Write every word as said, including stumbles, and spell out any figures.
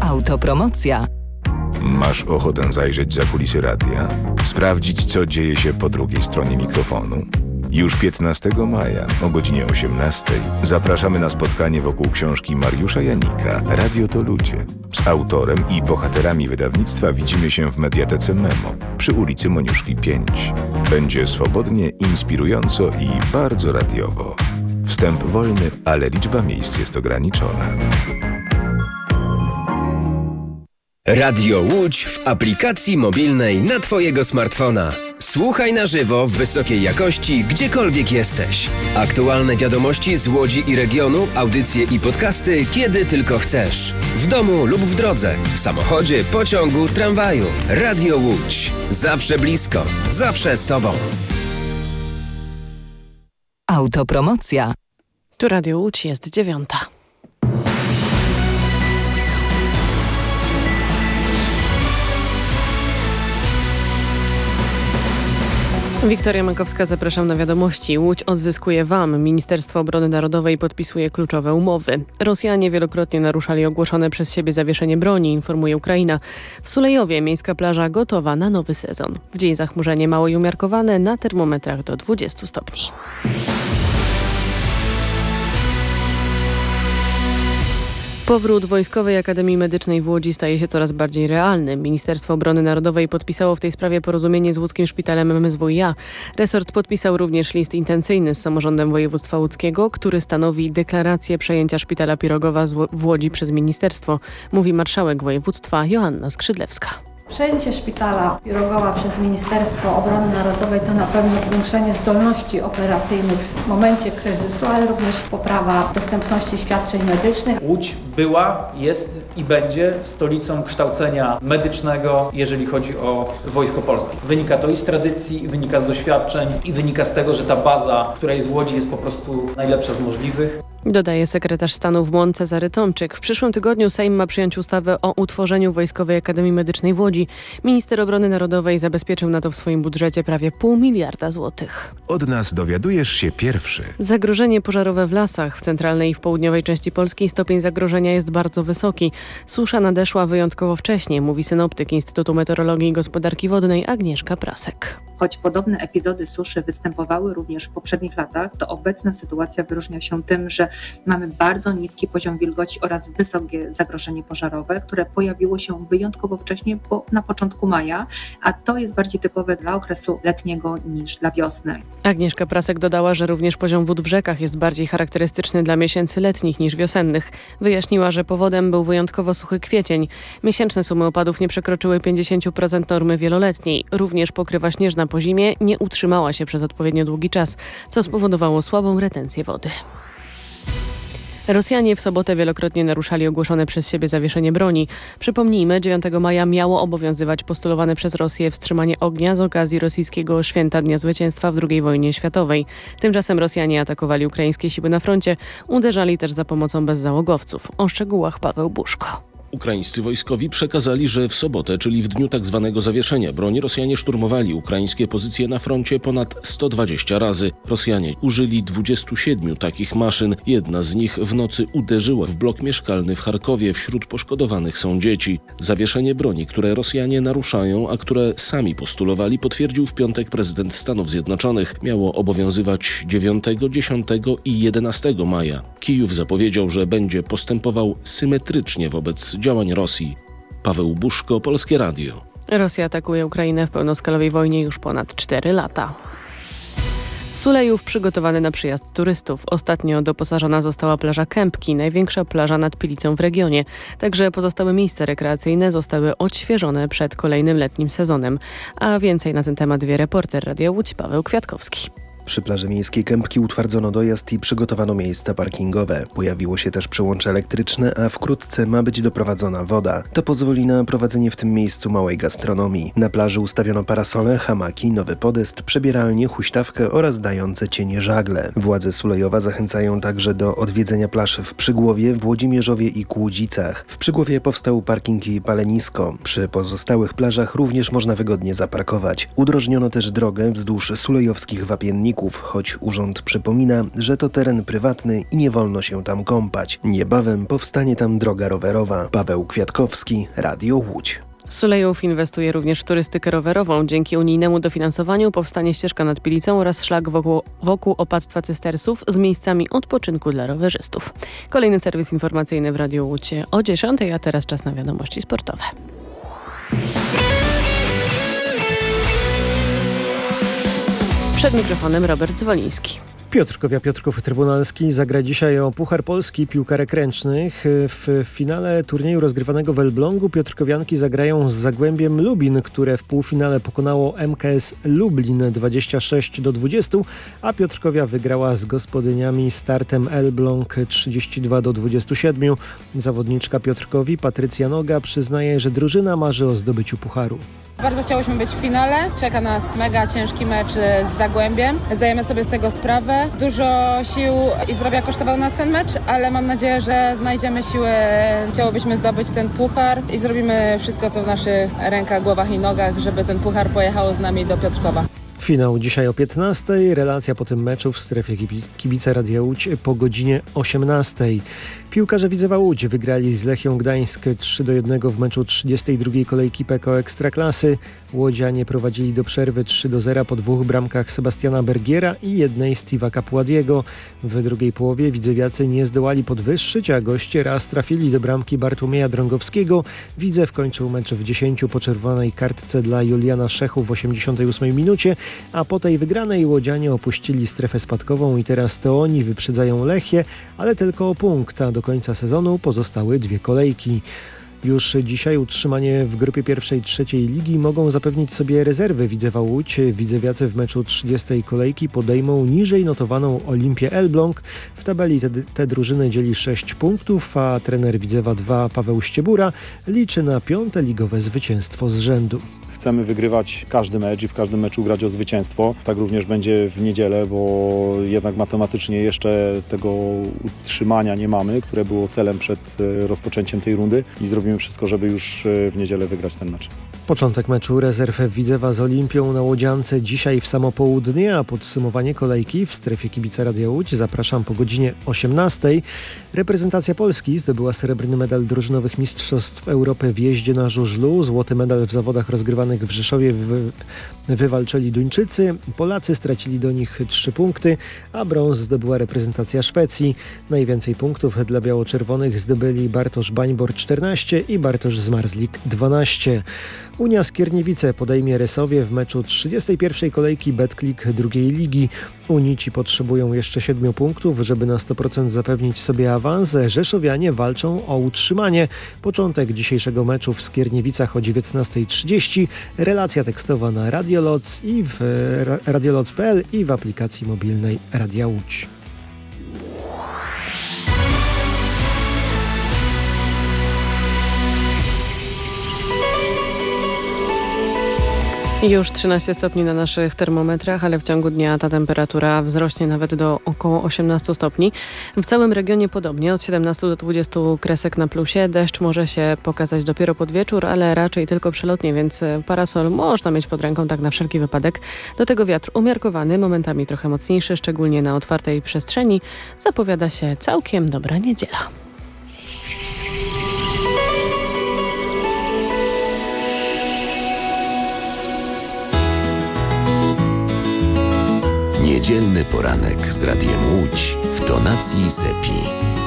Autopromocja. Masz ochotę zajrzeć za kulisy radia? Sprawdzić, co dzieje się po drugiej stronie mikrofonu? Już piętnastego maja o godzinie osiemnastej zapraszamy na spotkanie wokół książki Mariusza Janika „Radio to ludzie”. Z autorem i bohaterami wydawnictwa widzimy się w Mediatece Memo przy ulicy Moniuszki pięć. Będzie swobodnie, inspirująco i bardzo radiowo. Wstęp wolny, ale liczba miejsc jest ograniczona. Radio Łódź w aplikacji mobilnej na Twojego smartfona. Słuchaj na żywo w wysokiej jakości, gdziekolwiek jesteś. Aktualne wiadomości z Łodzi i regionu, audycje i podcasty, kiedy tylko chcesz. W domu lub w drodze, w samochodzie, pociągu, tramwaju. Radio Łódź. Zawsze blisko, zawsze z Tobą. Autopromocja. Tu Radio Łódź, jest dziewiąta. Wiktoria Makowska, zapraszam na wiadomości. Łódź odzyskuje W A M. Ministerstwo Obrony Narodowej podpisuje kluczowe umowy. Rosjanie wielokrotnie naruszali ogłoszone przez siebie zawieszenie broni, informuje Ukraina. W Sulejowie miejska plaża gotowa na nowy sezon. W dzień zachmurzenie mało i umiarkowane, na termometrach do dwudziestu stopni. Powrót Wojskowej Akademii Medycznej w Łodzi staje się coraz bardziej realny. Ministerstwo Obrony Narodowej podpisało w tej sprawie porozumienie z łódzkim szpitalem M S W i A. Resort podpisał również list intencyjny z samorządem województwa łódzkiego, który stanowi deklarację przejęcia szpitala Pirogowa w Łodzi przez ministerstwo, mówi marszałek województwa Joanna Skrzydlewska. Przejęcie szpitala Pirogowa przez Ministerstwo Obrony Narodowej to na pewno zwiększenie zdolności operacyjnych w momencie kryzysu, ale również poprawa dostępności świadczeń medycznych. Łódź była, jest i będzie stolicą kształcenia medycznego, jeżeli chodzi o Wojsko Polskie. Wynika to i z tradycji, wynika z doświadczeń i wynika z tego, że ta baza, która jest w Łodzi, jest po prostu najlepsza z możliwych. Dodaje sekretarz stanu w M O N Cezary Tomczyk. W przyszłym tygodniu Sejm ma przyjąć ustawę o utworzeniu Wojskowej Akademii Medycznej w Łodzi. Minister Obrony Narodowej zabezpieczył na to w swoim budżecie prawie pół miliarda złotych. Od nas dowiadujesz się pierwszy. Zagrożenie pożarowe w lasach. W centralnej i w południowej części Polski stopień zagrożenia jest bardzo wysoki. Susza nadeszła wyjątkowo wcześnie, mówi synoptyk Instytutu Meteorologii i Gospodarki Wodnej Agnieszka Prasek. Choć podobne epizody suszy występowały również w poprzednich latach, to obecna sytuacja wyróżnia się tym, że mamy bardzo niski poziom wilgoci oraz wysokie zagrożenie pożarowe, które pojawiło się wyjątkowo wcześnie, bo na początku maja, a to jest bardziej typowe dla okresu letniego niż dla wiosny. Agnieszka Prasek dodała, że również poziom wód w rzekach jest bardziej charakterystyczny dla miesięcy letnich niż wiosennych. Wyjaśniła, że powodem był wyjątkowo suchy kwiecień. Miesięczne sumy opadów nie przekroczyły pięćdziesiąt procent normy wieloletniej. Również pokrywa śnieżna po zimie nie utrzymała się przez odpowiednio długi czas, co spowodowało słabą retencję wody. Rosjanie w sobotę wielokrotnie naruszali ogłoszone przez siebie zawieszenie broni. Przypomnijmy, dziewiątego maja miało obowiązywać postulowane przez Rosję wstrzymanie ognia z okazji rosyjskiego święta Dnia Zwycięstwa w drugiej wojnie światowej. Tymczasem Rosjanie atakowali ukraińskie siły na froncie, uderzali też za pomocą bezzałogowców. O szczegółach Paweł Buszko. Ukraińscy wojskowi przekazali, że w sobotę, czyli w dniu tak zwanego zawieszenia broni, Rosjanie szturmowali ukraińskie pozycje na froncie ponad sto dwadzieścia razy. Rosjanie użyli dwudziestu siedmiu takich maszyn. Jedna z nich w nocy uderzyła w blok mieszkalny w Charkowie. Wśród poszkodowanych są dzieci. Zawieszenie broni, które Rosjanie naruszają, a które sami postulowali, potwierdził w piątek prezydent Stanów Zjednoczonych. Miało obowiązywać dziewiątego, dziesiątego i jedenastego maja. Kijów zapowiedział, że będzie postępował symetrycznie wobec działań Rosji. Paweł Buszko, Polskie Radio. Rosja atakuje Ukrainę w pełnoskalowej wojnie już ponad cztery lata. Sulejów przygotowany na przyjazd turystów. Ostatnio doposażona została plaża Kępki, największa plaża nad Pilicą w regionie. Także pozostałe miejsca rekreacyjne zostały odświeżone przed kolejnym letnim sezonem. A więcej na ten temat wie reporter Radia Łódź Paweł Kwiatkowski. Przy plaży miejskiej Kępki utwardzono dojazd i przygotowano miejsca parkingowe. Pojawiło się też przyłącze elektryczne, a wkrótce ma być doprowadzona woda. To pozwoli na prowadzenie w tym miejscu małej gastronomii. Na plaży ustawiono parasole, hamaki, nowy podest, przebieralnię, huśtawkę oraz dające cienie żagle. Władze Sulejowa zachęcają także do odwiedzenia plaż w Przygłowie, Włodzimierzowie i Kłudzicach. W Przygłowie powstał parking i palenisko. Przy pozostałych plażach również można wygodnie zaparkować. Udrożniono też drogę wzdłuż sulejowskich wapienników, uczestników, choć urząd przypomina, że to teren prywatny i nie wolno się tam kąpać. Niebawem powstanie tam droga rowerowa. Paweł Kwiatkowski, Radio Łódź. Sulejów inwestuje również w turystykę rowerową. Dzięki unijnemu dofinansowaniu powstanie ścieżka nad Pilicą oraz szlak wokół, wokół opactwa Cystersów z miejscami odpoczynku dla rowerzystów. Kolejny serwis informacyjny w Radiu Łódź o dziesiątej, a teraz czas na wiadomości sportowe. Przed mikrofonem Robert Zwoliński. Piotrkowia Piotrków Trybunalski zagra dzisiaj o Puchar Polski piłkarek ręcznych. W finale turnieju rozgrywanego w Elblągu Piotrkowianki zagrają z Zagłębiem Lubin, które w półfinale pokonało M K S Lublin dwadzieścia sześć do dwudziestu, a Piotrkowia wygrała z gospodyniami Startem Elbląg trzydzieści dwa do dwudziestu siedmiu. Zawodniczka Piotrkowi Patrycja Noga przyznaje, że drużyna marzy o zdobyciu pucharu. Bardzo chciałyśmy być w finale. Czeka nas mega ciężki mecz z Zagłębiem. Zdajemy sobie z tego sprawę. Dużo sił i zdrowia kosztował nas ten mecz, ale mam nadzieję, że znajdziemy siłę. Chciałobyśmy zdobyć ten puchar i zrobimy wszystko, co w naszych rękach, głowach i nogach, żeby ten puchar pojechał z nami do Piotrkowa. Finał dzisiaj o piętnastej. Relacja po tym meczu w strefie kibica Radia Łódź po godzinie osiemnastej. Piłkarze Widzewa Łódź wygrali z Lechią Gdańsk trzy do jednego w meczu trzydziestej drugiej kolejki P K O Ekstraklasy. Łodzianie prowadzili do przerwy trzy do zera po dwóch bramkach Sebastiana Bergiera i jednej Steve'a Capuadiego. W drugiej połowie widzewiacy nie zdołali podwyższyć, a goście raz trafili do bramki Bartłomieja Drągowskiego. Widzew kończył mecz w dziesięciu po czerwonej kartce dla Juliana Szechu w osiemdziesiątej ósmej minucie, a po tej wygranej łodzianie opuścili strefę spadkową i teraz to oni wyprzedzają Lechię, ale tylko o punkt, a do końca sezonu pozostały dwie kolejki. Już dzisiaj utrzymanie w grupie pierwszej trzeciej ligi mogą zapewnić sobie rezerwy Widzewa Łódź. Widzewiacy w meczu trzydziestej kolejki podejmą niżej notowaną Olimpię Elbląg. W tabeli te, te drużyny dzieli sześć punktów, a trener Widzewa dwa Paweł Ściebura liczy na piąte ligowe zwycięstwo z rzędu. Chcemy wygrywać każdy mecz i w każdym meczu grać o zwycięstwo. Tak również będzie w niedzielę, bo jednak matematycznie jeszcze tego utrzymania nie mamy, które było celem przed rozpoczęciem tej rundy i zrobimy wszystko, żeby już w niedzielę wygrać ten mecz. Początek meczu rezerw Widzewa z Olimpią na Łodziance dzisiaj w samo południe, a podsumowanie kolejki w strefie kibica Radia Łódź zapraszam po godzinie osiemnastej. Reprezentacja Polski zdobyła srebrny medal drużynowych mistrzostw Europy w jeździe na żużlu. Złoty medal w zawodach rozgrywanych w Rzeszowie wy, wywalczyli Duńczycy. Polacy stracili do nich trzy punkty, a brąz zdobyła reprezentacja Szwecji. Najwięcej punktów dla biało-czerwonych zdobyli Bartosz Bańbor czternaście i Bartosz Zmarzlik dwanaście. Unia Skierniewice podejmie Resowie w meczu trzydziestej pierwszej kolejki Betclic drugiej ligi. Unici potrzebują jeszcze siedmiu punktów, żeby na sto procent zapewnić sobie awans. Rzeszowianie walczą o utrzymanie. Początek dzisiejszego meczu w Skierniewicach o dziewiętnastej trzydzieści. Relacja tekstowa na Radioloc i w radioloc kropka p l i w aplikacji mobilnej Radia Łódź. Już trzynaście stopni na naszych termometrach, ale w ciągu dnia ta temperatura wzrośnie nawet do około osiemnastu stopni. W całym regionie podobnie, od siedemnastu do dwudziestu kresek na plusie. Deszcz może się pokazać dopiero pod wieczór, ale raczej tylko przelotnie, więc parasol można mieć pod ręką tak na wszelki wypadek. Do tego wiatr umiarkowany, momentami trochę mocniejszy, szczególnie na otwartej przestrzeni. Zapowiada się całkiem dobra niedziela. Niedzielny poranek z Radiem Łódź w tonacji Sepi.